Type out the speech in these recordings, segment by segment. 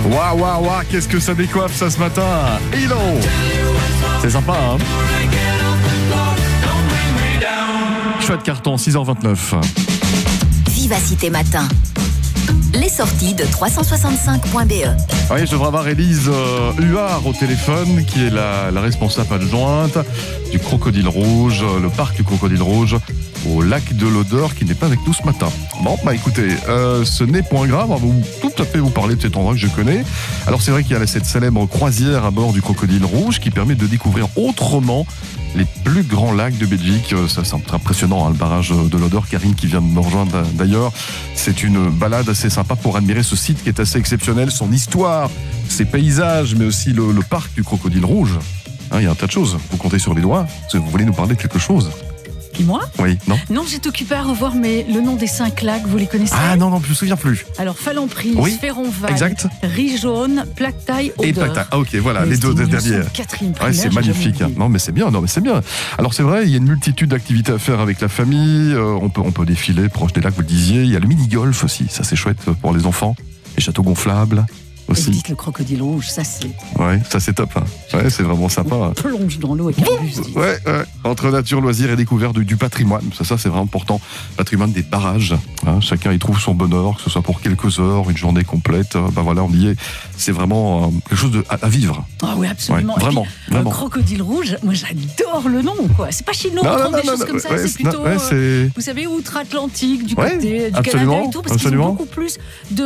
Waouh, waouh, waouh, qu'est-ce que ça décoiffe ça ce matin. Hello. C'est sympa, hein. Chouette carton, 6h29. Vivacité Matin. Les sorties de 365.be. Oui, je devrais avoir Élise Huard au téléphone, qui est la responsable adjointe du Crocodile Rouge, le parc du Crocodile Rouge, au lac de l'Odeur, qui n'est pas avec nous ce matin. Bon, bah écoutez, ce n'est point grave, on va tout à fait vous parler de cet endroit que je connais. Alors c'est vrai qu'il y a cette célèbre croisière à bord du Crocodile Rouge qui permet de découvrir autrement les plus grands lacs de Belgique. Ça, c'est impressionnant, hein, le barrage de l'Odeur. Karine qui vient de me rejoindre d'ailleurs. C'est une balade assez sympa pour admirer ce site qui est assez exceptionnel, son histoire, ses paysages, mais aussi le parc du Crocodile Rouge. Hein, il y a un tas de choses. Vous comptez sur les doigts. Si vous voulez nous parler de quelque chose. Et moi ? Oui, non ? Non, j'étais occupée à revoir le nom des 5 lacs, vous les connaissez ? Ah non, je me souviens plus. Alors, Fallon-Prise, oui, Féronval, exact. Rijaune, Plactail, Odeur. Et Plactail, ah ok, voilà, les deux dernières. Ouais, c'est magnifique. Hein. Non, mais c'est bien. Alors c'est vrai, il y a une multitude d'activités à faire avec la famille. On peut défiler proche des lacs, vous le disiez. Il y a le mini-golf aussi, ça c'est chouette pour les enfants. Les châteaux gonflables. Aussi. Et dites le Crocodile Rouge, ça c'est... Ouais, ça c'est top. Hein. Ouais, c'est vraiment sympa. On plonge dans l'eau avec un bus. Ouais. Entre nature, loisirs et découverte du patrimoine. Ça c'est vraiment important. Patrimoine des barrages. Hein. Chacun y trouve son bonheur, que ce soit pour quelques heures, une journée complète. Voilà, on y est. C'est vraiment quelque chose à vivre. Ah oui, absolument. Ouais, vraiment. Le Crocodile Rouge, moi j'adore le nom, quoi. C'est pas chez nous, on trouve des choses comme ça. C'est plutôt, vous savez, outre-Atlantique, du côté du Canada et tout, parce qu'ils ont beaucoup plus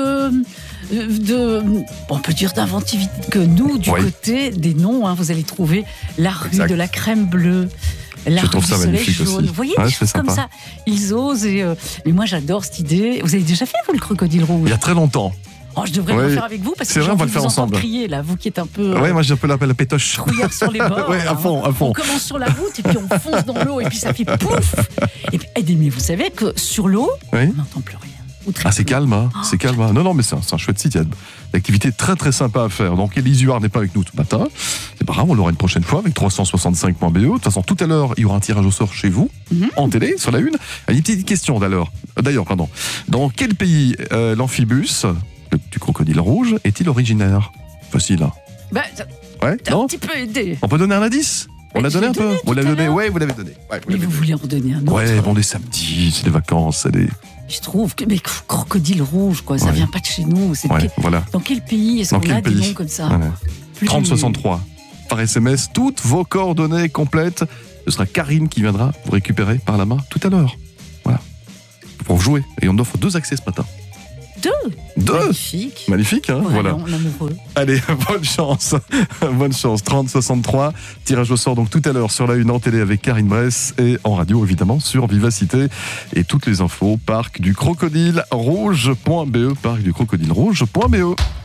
on peut dire d'inventivité que nous, du côté des noms. Hein, vous allez trouver la rue de la crème bleue, la rue du soleil jaune. Aussi. Vous voyez, des choses comme ça. Ils osent. Mais moi, j'adore cette idée. Vous avez déjà fait, vous, le Crocodile Rouge ? Il y a très longtemps. Oh, je devrais le faire avec vous parce que on va le faire ensemble. Crier, là, vous qui êtes un peu. Ouais, moi j'ai un peu la pétoche. Trouillard sur les bords. Ouais, à fond. On commence sur la route et puis on fonce dans l'eau et puis ça fait pouf. Et puis, mais vous savez que sur l'eau, on n'entend plus rien. C'est calme, hein. C'est calme. Hein. Non, mais c'est un chouette site. Il y a des activités très très sympas à faire. Donc Élise Huard n'est pas avec nous ce matin. C'est pas grave, on l'aura une prochaine fois avec 365.be. De toute façon, tout à l'heure, il y aura un tirage au sort chez vous, en télé, sur la une. Une petite question d'ailleurs. Dans quel pays l'amphibus du Crocodile Rouge est-il originaire ? Facile, hein. T'as un petit peu aidé. On peut donner un indice ? On l'a donné un peu. Vous l'avez donné. Ouais, vous l'avez donné. Mais vous voulez en redonner un autre ? Ouais, bon, les samedis, c'est des vacances, Je trouve que Crocodile Rouge, quoi, ça vient pas de chez nous. Voilà. Dans quel pays est-ce qu'on a des noms comme ça ? 3063 par SMS, toutes vos coordonnées complètes. Ce sera Karine qui viendra vous récupérer par la main tout à l'heure. Voilà. Pour jouer. Et on offre 2 accès ce matin. 2 Magnifique, hein, voilà. On est amoureux. Allez, bonne chance. 3063. Tirage au sort donc tout à l'heure sur la une en télé avec Karine Bress et en radio évidemment sur Vivacité. Et toutes les infos, parc du Crocodile Rouge.be, parc du Crocodile Rouge.be.